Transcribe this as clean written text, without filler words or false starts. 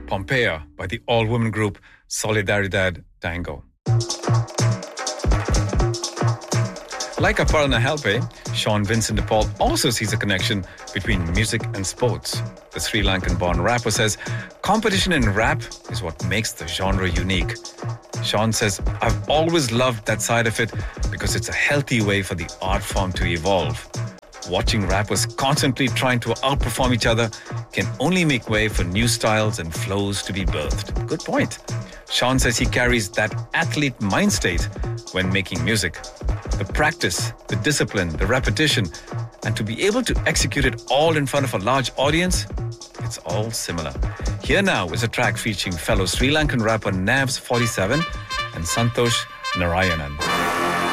Pompeia by the all-woman group Solidaridad Tango. Like Aparna Halpe, Sean Vincent de Paul also sees a connection between music and sports. The Sri Lankan-born rapper says, competition in rap is what makes the genre unique. Sean says, I've always loved that side of it because it's a healthy way for the art form to evolve. Watching rappers constantly trying to outperform each other can only make way for new styles and flows to be birthed. Good point. Sean says he carries that athlete mind state when making music. The practice, the discipline, the repetition, and to be able to execute it all in front of a large audience, it's all similar. Here now is a track featuring fellow Sri Lankan rapper Navs 47 and Santosh Narayanan.